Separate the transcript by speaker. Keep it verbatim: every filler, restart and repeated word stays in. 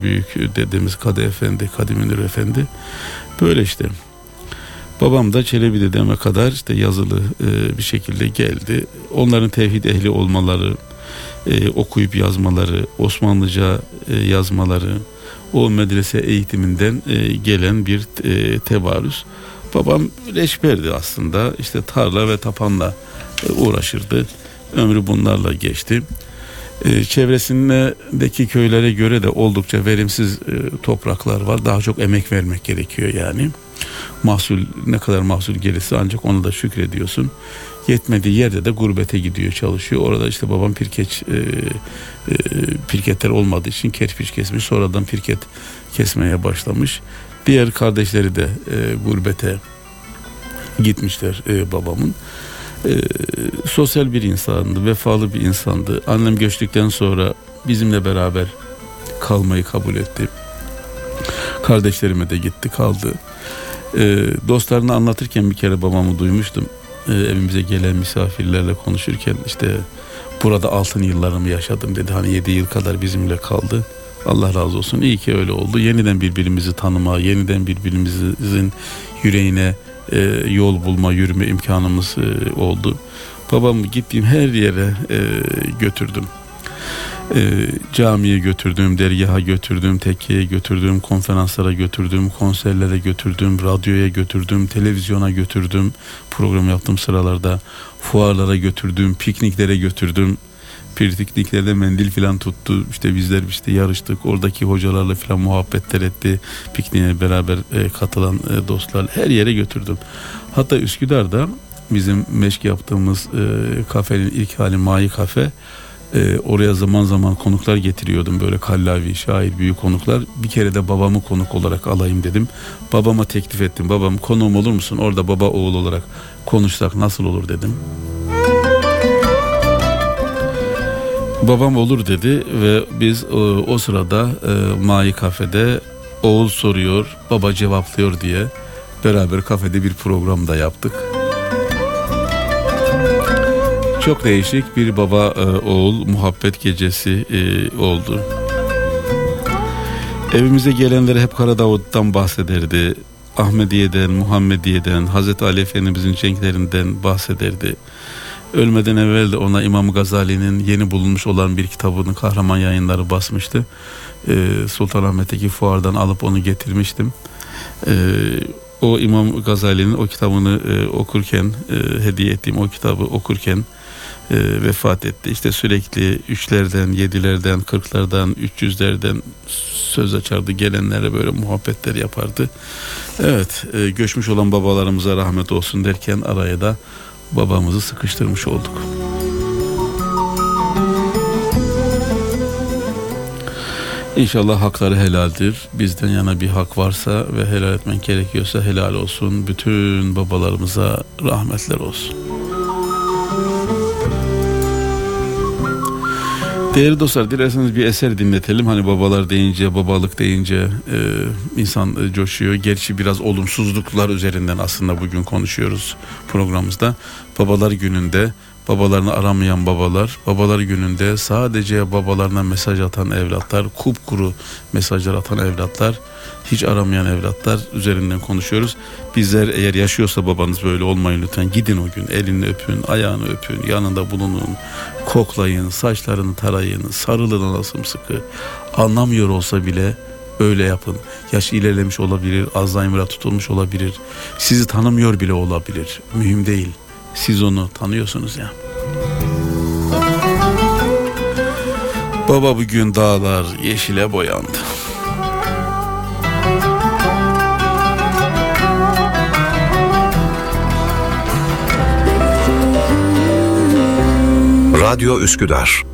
Speaker 1: büyük dedemiz Kadı Efendi, Kadı Münir Efendi. Böyle işte. Babam da Çelebi dedeme kadar işte yazılı e, bir şekilde geldi. Onların tevhid ehli olmaları, e, okuyup yazmaları, Osmanlıca e, yazmaları, o medrese eğitiminden e, gelen bir e, tevarüz. Babam reçberdi aslında. İşte tarla ve tapanla e, uğraşırdı. Ömrü bunlarla geçti. E, çevresindeki köylere göre de oldukça verimsiz e, topraklar var. Daha çok emek vermek gerekiyor yani. Mahsul, ne kadar mahsul gelirse ancak ona da şükrediyorsun. Yetmediği yerde de gurbete gidiyor, çalışıyor. Orada işte babam pirkeç e, e, pirketler olmadığı için kerpiç kesmiş. Sonradan pirket kesmeye başlamış. Diğer kardeşleri de e, gurbete gitmişler e, babamın. E, sosyal bir insandı, vefalı bir insandı. Annem göçtükten sonra bizimle beraber kalmayı kabul etti. Kardeşlerime de gitti, kaldı. E, dostlarına anlatırken bir kere babamı duymuştum. E, evimize gelen misafirlerle konuşurken işte burada altın yıllarımı yaşadım dedi. Hani yedi yıl kadar bizimle kaldı. Allah razı olsun. İyi ki öyle oldu. Yeniden birbirimizi tanıma, yeniden birbirimizin yüreğine e, yol bulma, yürüme imkanımız e, oldu. Babamı gittiğim her yere e, götürdüm. E, camiye götürdüm, dergaha götürdüm, tekkeye götürdüm, konferanslara götürdüm, konserlere götürdüm, radyoya götürdüm, televizyona götürdüm, program yaptığım sıralarda fuarlara götürdüm, pikniklere götürdüm. Pikniklerde mendil filan tuttu. İşte bizler işte yarıştık. Oradaki hocalarla filan muhabbetler etti. Pikniğe beraber e, katılan e, dostlar her yere götürdüm. Hatta Üsküdar'da bizim meşk yaptığımız e, kafenin ilk hali Mayi Kafe. E, oraya zaman zaman konuklar getiriyordum. Böyle kallavi, şair, büyük konuklar. Bir kere de babamı konuk olarak alayım dedim. Babama teklif ettim. Babam konuğum olur musun? Orada baba oğul olarak konuşsak nasıl olur dedim. Babam olur dedi ve biz o, o sırada e, Mayi Kafede oğul soruyor, baba cevaplıyor diye beraber kafede bir program da yaptık. Çok değişik bir baba e, oğul muhabbet gecesi e, oldu. Evimize gelenlere hep Kara Davut'tan bahsederdi. Ahmediye'den, Muhammediye'den, Hazreti Ali Efendimizin cenklerinden bahsederdi. Ölmeden evvel de ona İmam Gazali'nin yeni bulunmuş olan bir kitabını Kahraman Yayınları basmıştı. Ee, Sultanahmet'teki fuardan alıp onu getirmiştim. Ee, o İmam Gazali'nin o kitabını e, okurken, e, hediye ettiğim o kitabı okurken e, vefat etti. İşte sürekli üçlerden, yedilerden, kırklardan, üç yüzlerden söz açardı. Gelenlere böyle muhabbetler yapardı. Evet, e, göçmüş olan babalarımıza rahmet olsun derken araya da babamızı sıkıştırmış olduk. İnşallah hakları helaldir. Bizden yana bir hak varsa ve helal etmen gerekiyorsa helal olsun. Bütün babalarımıza rahmetler olsun. Değerli dostlar, dilerseniz bir eser dinletelim. Hani babalar deyince, babalık deyince e, insan e, coşuyor. Gerçi biraz olumsuzluklar üzerinden aslında bugün konuşuyoruz programımızda. Babalar gününde babalarını aramayan babalar, babalar gününde sadece babalarına mesaj atan evlatlar, kupkuru mesajlar atan evlatlar, hiç aramayan evlatlar üzerinden konuşuyoruz. Bizler eğer yaşıyorsa babanız böyle olmayın lütfen. Gidin o gün, elini öpün, ayağını öpün, yanında bulunun, koklayın, saçlarını tarayın, sarılın ona sımsıkı. Anlamıyor olsa bile öyle yapın. Yaş ilerlemiş olabilir, Alzheimer'a tutulmuş olabilir, sizi tanımıyor bile olabilir. Mühim değil. Siz onu tanıyorsunuz ya. Baba bugün dağlar yeşile boyandı.
Speaker 2: Radyo Üsküdar